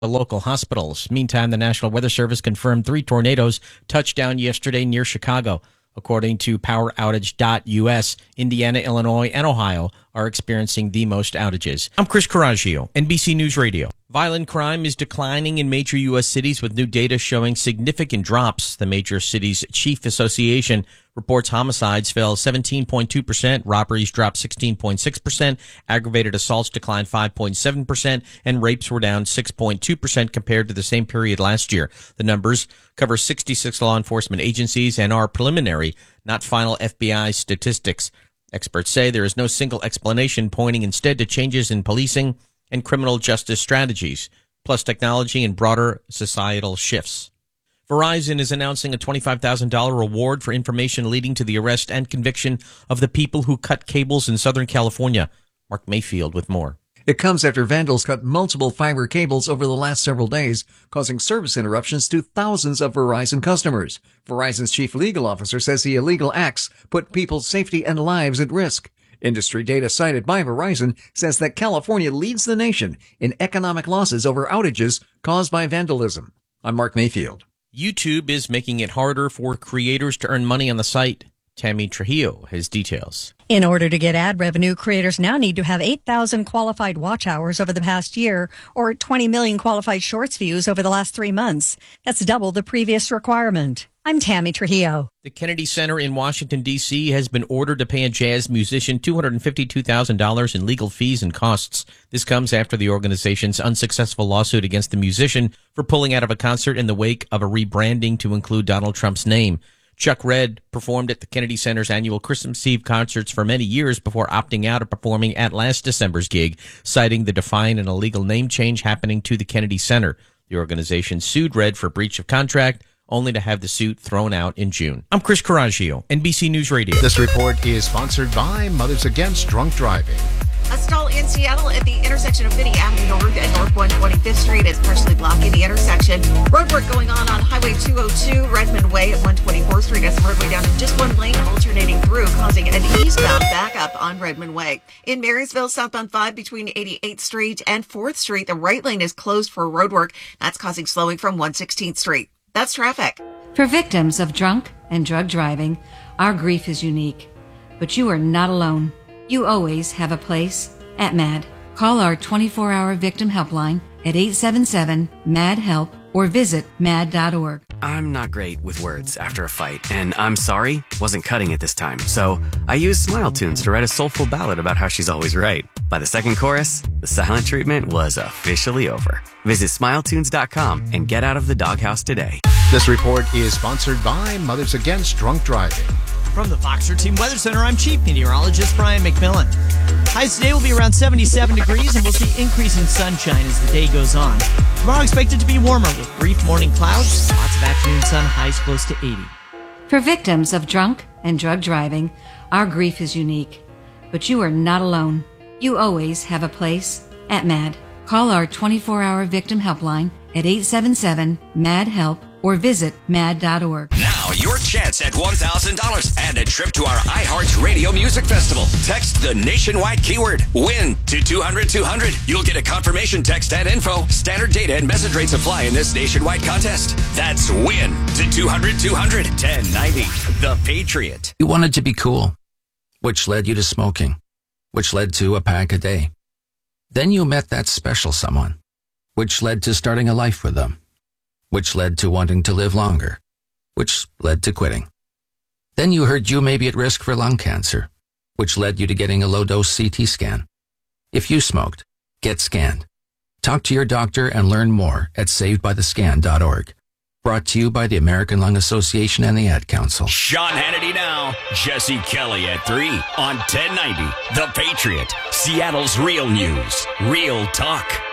the local hospitals. Meantime, the National Weather Service confirmed 3 tornadoes touched down yesterday near Chicago. According to poweroutage.us, Indiana, Illinois, and Ohio are experiencing the most outages. I'm Chris Coraggio, NBC News Radio. Violent crime is declining in major U.S. cities with new data showing significant drops. The Major Cities Chief Association reports homicides fell 17.2%, robberies dropped 16.6%, aggravated assaults declined 5.7%, and rapes were down 6.2% compared to the same period last year. The numbers cover 66 law enforcement agencies and are preliminary, not final FBI statistics. Experts say there is no single explanation, pointing instead to changes in policing and criminal justice strategies, plus technology and broader societal shifts. Verizon is announcing a $25,000 reward for information leading to the arrest and conviction of the people who cut cables in Southern California. Mark Mayfield with more. It comes after vandals cut multiple fiber cables over the last several days, causing service interruptions to thousands of Verizon customers. Verizon's chief legal officer says the illegal acts put people's safety and lives at risk. Industry data cited by Verizon says that California leads the nation in economic losses over outages caused by vandalism. I'm Mark Mayfield. YouTube is making it harder for creators to earn money on the site. Tammy Trujillo has details. In order to get ad revenue, creators now need to have 8,000 qualified watch hours over the past year or 20 million qualified shorts views over the last 3 months. That's double the previous requirement. I'm Tammy Trujillo. The Kennedy Center in Washington, D.C. has been ordered to pay a jazz musician $252,000 in legal fees and costs. This comes after the organization's unsuccessful lawsuit against the musician for pulling out of a concert in the wake of a rebranding to include Donald Trump's name. Chuck Redd performed at the Kennedy Center's annual Christmas Eve concerts for many years before opting out of performing at last December's gig, citing the defiant and illegal name change happening to the Kennedy Center. The organization sued Redd for breach of contract, only to have the suit thrown out in June. I'm Chris Coraggio, NBC News Radio. This report is sponsored by Mothers Against Drunk Driving. A stall in Seattle at the intersection of Finney Avenue North and North 125th Street is partially blocking the intersection. Road work going on Highway 202, Redmond Way at 124th Street as the roadway down in just one lane alternating through, causing an eastbound backup on Redmond Way. In Marysville, southbound 5 between 88th Street and 4th Street, the right lane is closed for road work. That's causing slowing from 116th Street. That's traffic. For victims of drunk and drug driving, our grief is unique. But you are not alone. You always have a place at MAD. Call our 24-hour victim helpline at 877-MAD-HELP or visit mad.org. I'm not great with words after a fight, and I'm sorry wasn't cutting it this time. So I used Smile Tunes to write a soulful ballad about how she's always right. By the second chorus, the silent treatment was officially over. Visit smiletunes.com and get out of the doghouse today. This report is sponsored by Mothers Against Drunk Driving. From the Fox 13 Weather Center, I'm Chief Meteorologist Brian McMillan. Highs today will be around 77 degrees, and we'll see increasing sunshine as the day goes on. Tomorrow expected to be warmer with brief morning clouds, lots of afternoon sun, highs close to 80. For victims of drunk and drug driving, our grief is unique. But you are not alone. You always have a place at MAD. Call our 24-hour victim helpline at 877-MAD-HELP or visit mad.org. Now, your chance at $1,000 and a trip to our iHeartRadio Music Festival. Text the nationwide keyword WIN to 200-200. You'll get a confirmation text and info. Standard data and message rates apply in this nationwide contest. That's WIN to 200-200. 1090. The Patriot. You wanted to be cool, which led you to smoking, which led to a pack a day. Then you met that special someone, which led to starting a life with them, which led to wanting to live longer, which led to quitting. Then you heard you may be at risk for lung cancer, which led you to getting a low-dose CT scan. If you smoked, get scanned. Talk to your doctor and learn more at savedbythescan.org. Brought to you by the American Lung Association and the Ad Council. Sean Hannity now. Jesse Kelly at 3 on 1090. The Patriot. Seattle's real news. Real talk.